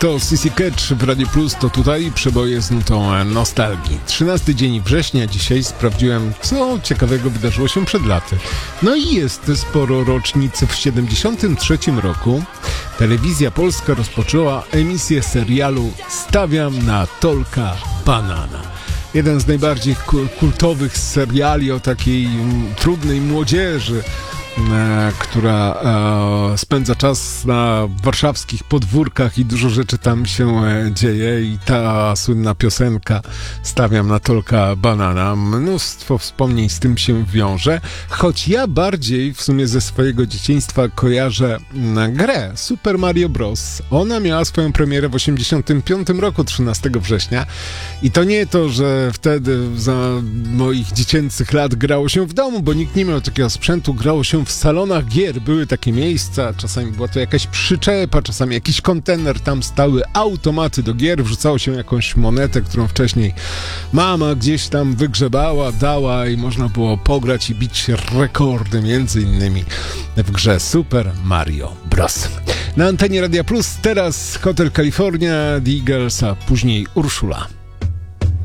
To CC Catch w Radio Plus, to tutaj przeboje z nutą nostalgii. 13 dzień września dzisiaj sprawdziłem, co ciekawego wydarzyło się przed laty. No i jest sporo rocznic. W 73 roku Telewizja Polska rozpoczęła emisję serialu Stawiam na Tolka Banana. Jeden z najbardziej kultowych seriali o takiej trudnej młodzieży, która spędza czas na warszawskich podwórkach i dużo rzeczy tam się dzieje i ta słynna piosenka Stawiam na Tolka Banana, mnóstwo wspomnień z tym się wiąże, choć ja bardziej w sumie ze swojego dzieciństwa kojarzę grę Super Mario Bros. Ona miała swoją premierę w 85 roku, 13 września i to nie to, że wtedy za moich dziecięcych lat grało się w domu, bo nikt nie miał takiego sprzętu, grało się w salonach gier, były takie miejsca, czasami była to jakaś przyczepa, czasami jakiś kontener, tam stały automaty do gier, wrzucało się jakąś monetę, którą wcześniej mama gdzieś tam wygrzebała, dała i można było pograć i bić rekordy, między innymi w grze Super Mario Bros. Na antenie Radia Plus teraz Hotel California, The Eagles, a później Urszula.